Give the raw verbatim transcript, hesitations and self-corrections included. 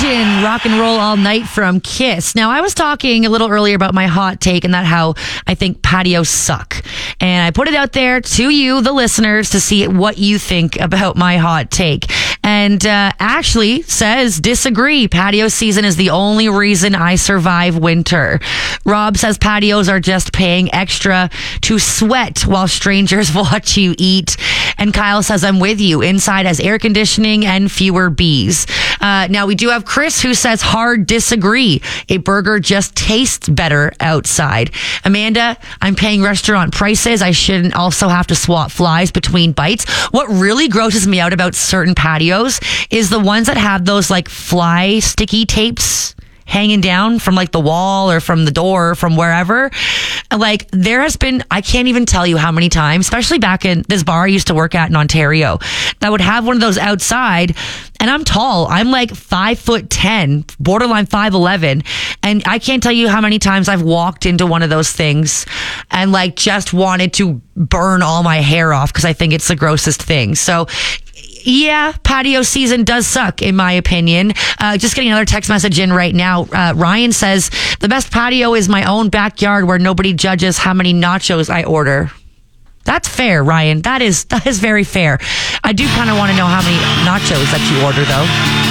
Imagine Rock and Roll All Night from Kiss. Now, I was talking a little earlier about my hot take and that how I think patios suck. And I put it out there to you, the listeners, to see what you think about my hot take. And uh, Ashley says, disagree. Patio season is the only reason I survive winter. Rob says patios are just paying extra to sweat while strangers watch you eat. And Kyle says, I'm with you. Inside has air conditioning and fewer bees. Uh, now, we do have Chris who says, hard disagree. A burger just tastes better outside. Amanda, I'm paying restaurant prices. I shouldn't also have to swap flies between bites. What really grosses me out about certain patios is the ones that have those like fly sticky tapes hanging down from like the wall or from the door or from wherever. Like there has been, I can't even tell you how many times, especially back in this bar I used to work at in Ontario, that would have one of those outside. And I'm tall. I'm like five foot ten, borderline five eleven. And I can't tell you how many times I've walked into one of those things and like just wanted to burn all my hair off because I think it's the grossest thing. So yeah, patio season does suck, in my opinion. Uh, just getting another text message in right now. Uh, Ryan says, the best patio is my own backyard where nobody judges how many nachos I order. That's fair, Ryan. That is that is very fair. I do kind of want to know how many nachos that you order, though.